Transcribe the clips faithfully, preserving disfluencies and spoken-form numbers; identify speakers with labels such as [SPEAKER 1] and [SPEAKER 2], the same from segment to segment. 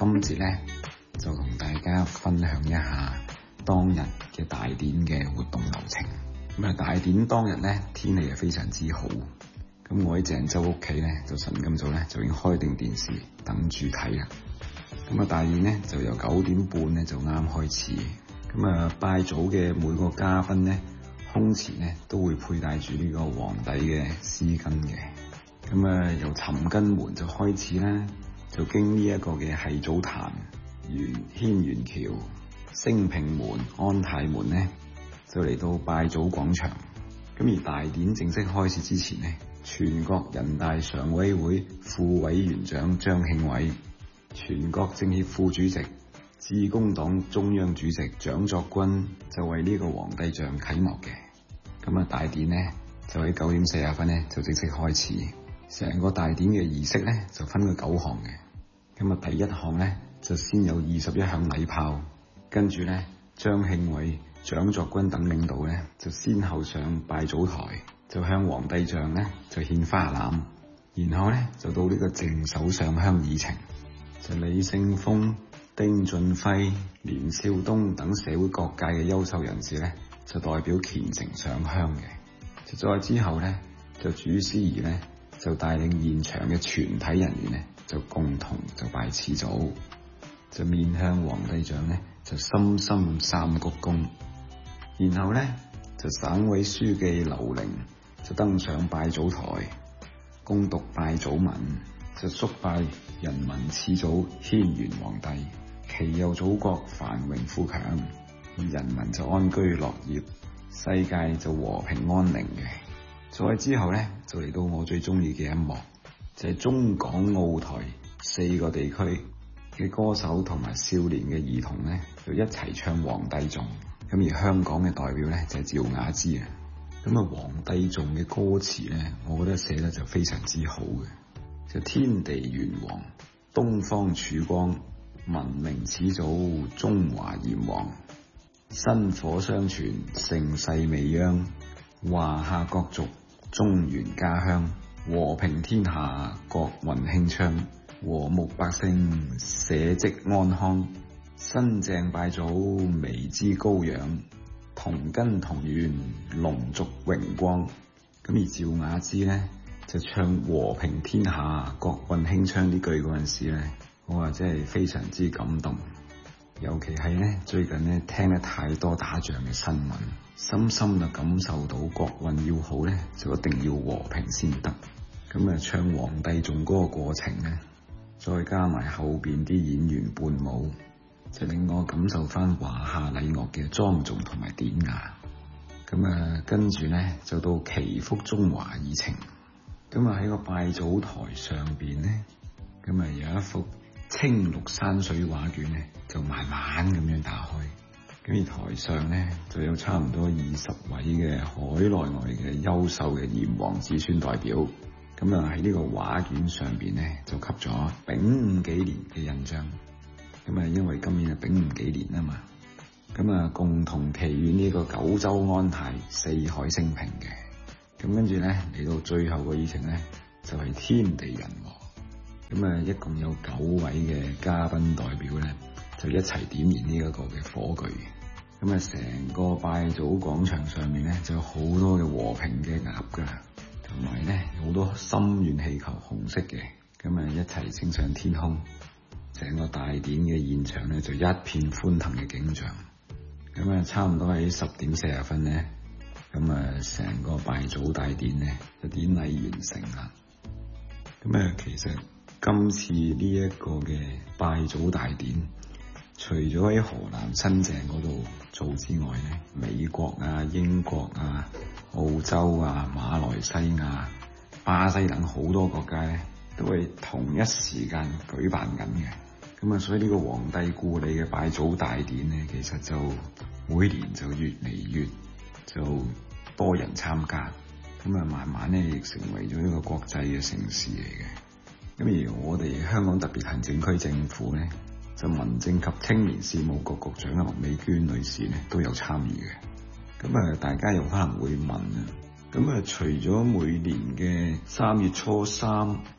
[SPEAKER 1] 今節咧就同大家分享一下當日嘅大典嘅活動流程。咁啊，大典當日咧天氣係非常之好，咁我喺鄭州屋企咧就晨咁早咧就已經開定電視等住睇啦。咁啊，大典咧就由九點半咧就啱開始。咁啊，拜祖嘅每個嘉賓咧胸前咧都會佩戴住呢個皇帝嘅絲巾嘅。咁啊，由尋根門就開始啦，就經呢一個嘅係祖壇、元軒轅橋、升平門、安泰門咧，就嚟到拜祖廣場。咁而大典正式開始之前咧，全國人大常委會副委員長張慶偉、全國政協副主席、致公黨中央主席蔣作軍就為呢個皇帝像啟幕嘅。咁啊，大典咧就喺九點四十分咧就正式開始。成個大典嘅儀式咧就分咗九項嘅。咁啊，第一項咧就先有二十一響禮炮，跟住咧張慶偉、蔣作軍等領導咧就先後上拜祖台，就向皇帝像咧就獻花籃，然後咧就到呢個淨手上香議程，就李勝峰、丁俊暉、連少東等社會各界嘅優秀人士咧就代表虔誠上香嘅。就再之後咧就主司儀咧就帶領現場嘅全體人員咧就共同就拜始祖，就面向皇帝像咧就深深三鞠躬，然後咧就省委書記劉玲就登上拜祖台，恭讀拜祖文，就祝拜人民始祖軒轅皇帝，祈佑祖國繁榮富強，而人民就安居樂業，世界就和平安寧嘅。再之後咧就嚟到我最中意嘅一幕，就係中港澳台四個地區嘅歌手同埋少年嘅兒童咧就一齊唱皇帝頌。咁而香港嘅代表咧就係趙雅芝啊。咁啊，皇帝頌嘅歌詞咧，我覺得寫得就非常之好嘅。就天地元皇，東方曙光，文明始祖中華炎黃，薪火相傳，盛世未央，華夏各族中原家鄉，和平天下，國運興昌，和睦百姓，社稷安康，新鄭拜祖，眉之高仰，同根同源，龍族榮光。咁而趙雅芝咧就唱和平天下，國運興昌呢句嗰陣時咧，我話真係非常之感動。尤其係咧最近咧聽得太多打仗嘅新聞，深深就感受到國運要好咧就一定要和平先得。咁啊，唱皇帝頌嗰個過程咧，再加埋後邊啲演員伴舞，就令我感受翻華夏禮樂嘅莊重同埋典雅。咁啊，跟住咧就到祈福中華議程。咁啊喺個拜祖台上邊咧，咁啊有一幅青綠山水畫卷咧，就慢慢咁樣打開。咁而台上咧就有差唔多二十位嘅海內外嘅優秀嘅炎黃子孫代表。咁啊喺呢個畫卷上邊咧就給咗丙午紀年嘅印章。咁啊因為今年係丙午紀年啊嘛，咁啊共同祈願呢個九州安泰、四海升平嘅。咁跟住咧嚟到最後個議程咧就係、是、天地人和。咁啊一共有九位嘅嘉賓代表咧就一齊點燃呢一個嘅火炬。咁啊成個拜祖廣場上面咧就有好多嘅和平嘅鴨噶，同埋咧好多心願氣球紅色嘅，咁啊一齊升上天空。成個大典嘅現場咧就一片歡騰嘅景象。咁啊差唔多喺十點四十分咧，咁啊成個拜祖大典咧就典禮完成啦。咁啊其實今次呢一個嘅拜祖大典，除咗喺河南新鄭嗰度做之外咧，美國啊、英國啊、澳洲啊、馬來西亞、巴西等好多國家咧都係同一時間舉辦緊嘅。咁啊，所以呢個皇帝故里嘅拜祖大典咧，其實就每年就越嚟越就多人參加，咁啊慢慢咧亦成為咗一個國際嘅盛事嚟嘅。咁而我哋香港特別行政區政府咧，就民政及青年事務局局長林美娟女士咧都有參與嘅。咁啊，大家又可能會問啊，咁啊除咗每年嘅三月初三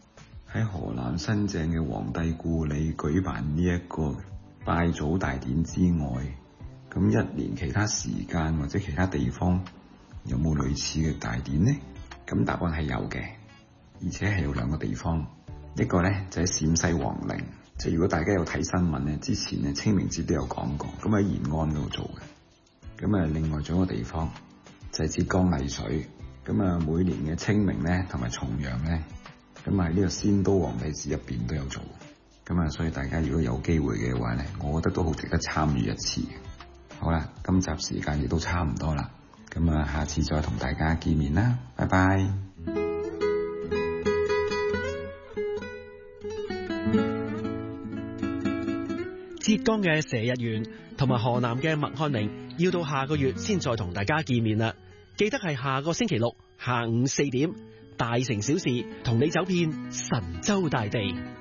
[SPEAKER 1] 喺河南新鄭嘅皇帝故里舉辦呢一個拜祖大典之外，咁一年其他時間或者其他地方有冇類似嘅大典呢？咁答案係有嘅，而且係有兩個地方，一個咧就喺陝西黃陵，即係如果大家有睇新聞咧，之前咧清明節都有講過，咁喺延安嗰度做嘅。咁啊，另外仲有一個地方就係浙江麗水，咁啊每年嘅清明咧同埋重陽咧，咁啊喺呢個仙都皇帝寺入邊都有做，咁啊所以大家如果有機會嘅話咧，我覺得都好值得參與一次。好啦，今集時間亦都差唔多啦，咁啊下次再同大家見面啦，拜拜。
[SPEAKER 2] 浙江嘅佘日元同埋河南嘅麥漢寧要到下個月先再同大家見面啦，記得係下個星期六下午四點，大城小事同你走遍神州大地。